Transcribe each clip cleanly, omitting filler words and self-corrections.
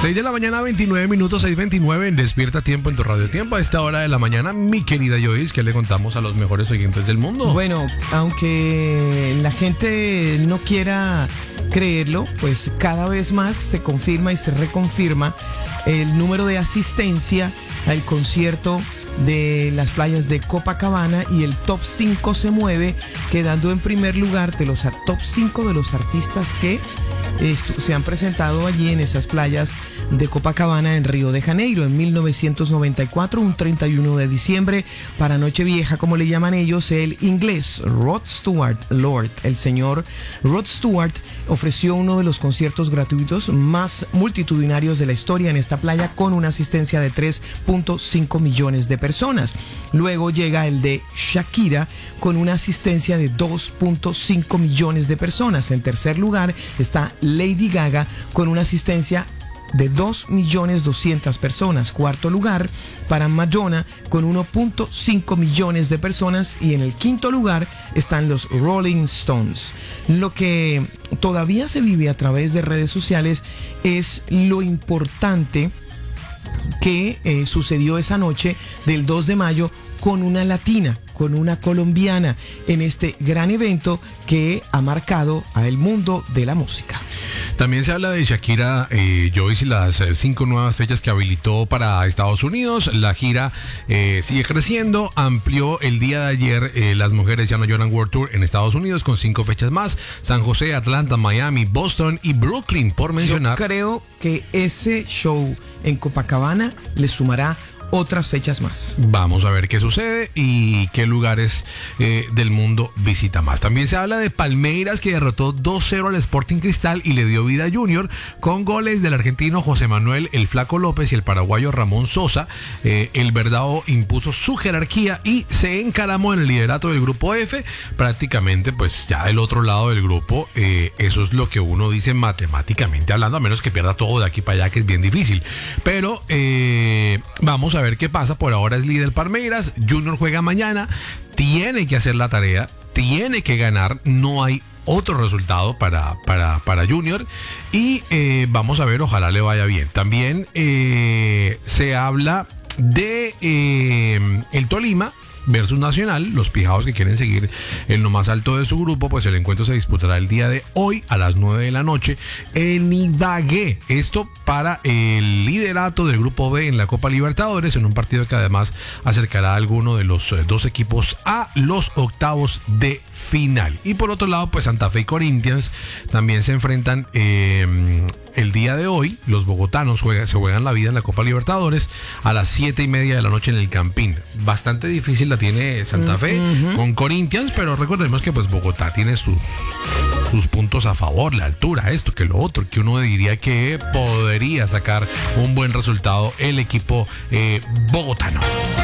6 de la mañana, 29 minutos, 6:29 en Despierta Tiempo en tu Radio Tiempo. A esta hora de la mañana, mi querida Joyce, ¿qué le contamos a los mejores oyentes del mundo? Bueno, aunque la gente no quiera creerlo, pues cada vez más se confirma y se reconfirma el número de asistencia al concierto de las playas de Copacabana, y el top 5 se mueve, quedando en primer lugar de los top 5 de los artistas que se han presentado allí en esas playas de Copacabana en Río de Janeiro en 1994, un 31 de diciembre, para Nochevieja, como le llaman ellos. El inglés Rod Stewart, el señor Rod Stewart, ofreció uno de los conciertos gratuitos más multitudinarios de la historia en esta playa, con una asistencia de 3.5 millones de personas. Luego llega el de Shakira, con una asistencia de 2.5 millones de personas. En tercer lugar está Lady Gaga, con una asistencia de 2.200.000 personas. Cuarto lugar para Madonna, con 1.5 millones de personas. Y en el quinto lugar están los Rolling Stones. Lo que todavía se vive a través de redes sociales es lo importante que sucedió esa noche del 2 de mayo con una latina, con una colombiana, en este gran evento que ha marcado al mundo de la música. También se habla de Shakira, Joyce, y las 5 nuevas fechas que habilitó para Estados Unidos. La gira sigue creciendo, amplió el día de ayer Las Mujeres Ya No Lloran World Tour en Estados Unidos con 5 fechas más: San José, Atlanta, Miami, Boston y Brooklyn, por mencionar. Yo creo que ese show en Copacabana le sumará otras fechas más. Vamos a ver qué sucede y qué lugares del mundo visita más. También se habla de Palmeiras, que derrotó 2-0 al Sporting Cristal y le dio vida a Junior, con goles del argentino José Manuel El Flaco López y el paraguayo Ramón Sosa. El Verdao impuso su jerarquía y se encaramó en el liderato del grupo F, prácticamente pues ya del otro lado del grupo. Eso es lo que uno dice matemáticamente hablando, a menos que pierda todo de aquí para allá, que es bien difícil. Pero vamos a ver qué pasa. Por ahora es líder Palmeiras. Junior juega mañana, tiene que hacer la tarea, tiene que ganar, no hay otro resultado para Junior, y vamos a ver, ojalá le vaya bien. También se habla de el Tolima versus Nacional, los pijados que quieren seguir en lo más alto de su grupo. Pues el encuentro se disputará el día de hoy a las 9 de la noche en Ibagué. Esto para el liderato del grupo B en la Copa Libertadores, en un partido que además acercará a alguno de los dos equipos a los octavos de final. Y por otro lado, pues Santa Fe y Corinthians también se enfrentan el día de hoy. Los bogotanos se juegan la vida en la Copa Libertadores a las 7:30 de la noche en el Campín. Bastante difícil la tiene Santa Fe con Corinthians, pero recordemos que pues Bogotá tiene sus puntos a favor, la altura, esto que lo otro, que uno diría que podría sacar un buen resultado el equipo bogotano.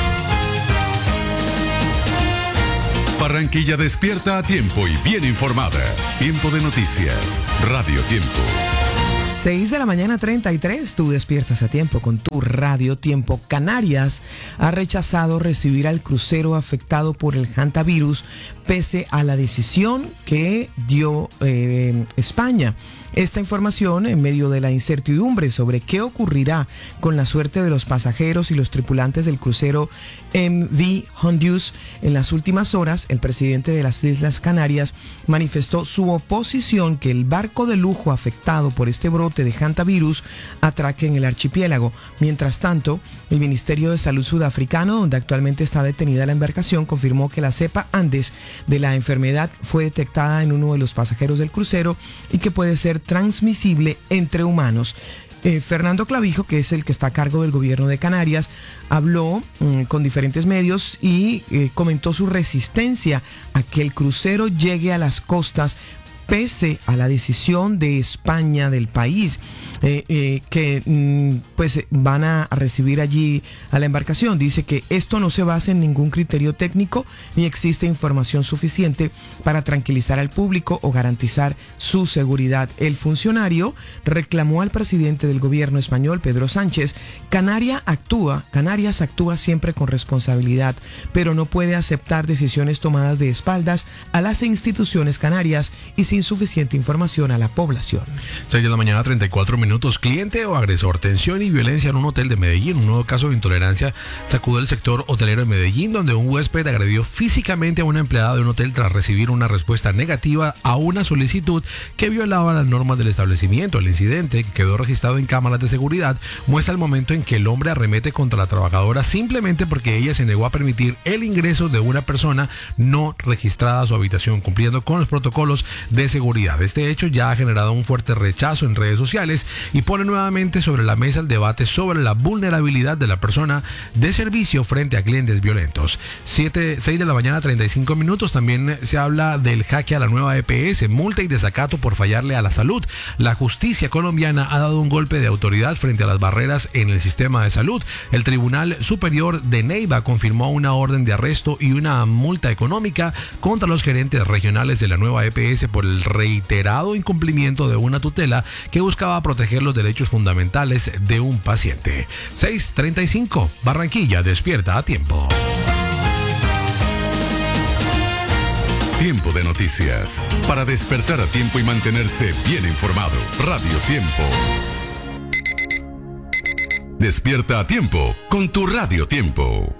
Barranquilla despierta a tiempo y bien informada. Tiempo de noticias. Radio Tiempo. 6 de la mañana, 33, tú despiertas a tiempo con tu Radio Tiempo. Canarias ha rechazado recibir al crucero afectado por el hantavirus, pese a la decisión que dio España. Esta información en medio de la incertidumbre sobre qué ocurrirá con la suerte de los pasajeros y los tripulantes del crucero MV Honduras. En las últimas horas, el presidente de las Islas Canarias manifestó su oposición que el barco de lujo afectado por este brote de hantavirus atraque en el archipiélago. Mientras tanto, el Ministerio de Salud sudafricano, donde actualmente está detenida la embarcación, confirmó que la cepa Andes de la enfermedad fue detectada en uno de los pasajeros del crucero y que puede ser transmisible entre humanos. Fernando Clavijo, que es el que está a cargo del gobierno de Canarias, habló con diferentes medios y comentó su resistencia a que el crucero llegue a las costas pese a la decisión de España, del país, que pues van a recibir allí a la embarcación. Dice que esto no se basa en ningún criterio técnico ni existe información suficiente para tranquilizar al público o garantizar su seguridad. El funcionario reclamó al presidente del gobierno español, Pedro Sánchez: Canarias actúa siempre con responsabilidad, pero no puede aceptar decisiones tomadas de espaldas a las instituciones canarias y sin suficiente información a la población. 6 de la mañana, 34 minutos. minutos. Cliente o agresor, tensión y violencia en un hotel de Medellín. Un nuevo caso de intolerancia sacude el sector hotelero de Medellín, donde un huésped agredió físicamente a una empleada de un hotel tras recibir una respuesta negativa a una solicitud que violaba las normas del establecimiento. El incidente, que quedó registrado en cámaras de seguridad, muestra el momento en que el hombre arremete contra la trabajadora simplemente porque ella se negó a permitir el ingreso de una persona no registrada a su habitación, cumpliendo con los protocolos de seguridad. Este hecho ya ha generado un fuerte rechazo en redes sociales y pone nuevamente sobre la mesa el debate sobre la vulnerabilidad de la persona de servicio frente a clientes violentos. 6 de la mañana, 35 minutos. También se habla del jaque a la nueva EPS, multa y desacato por fallarle a la salud. La justicia colombiana ha dado un golpe de autoridad frente a las barreras en el sistema de salud. El Tribunal Superior de Neiva confirmó una orden de arresto y una multa económica contra los gerentes regionales de la nueva EPS por el reiterado incumplimiento de una tutela que buscaba proteger los derechos fundamentales de un paciente. 6:35, Barranquilla despierta a tiempo. Tiempo de noticias. Para despertar a tiempo y mantenerse bien informado. Radio Tiempo. Despierta a tiempo con tu Radio Tiempo.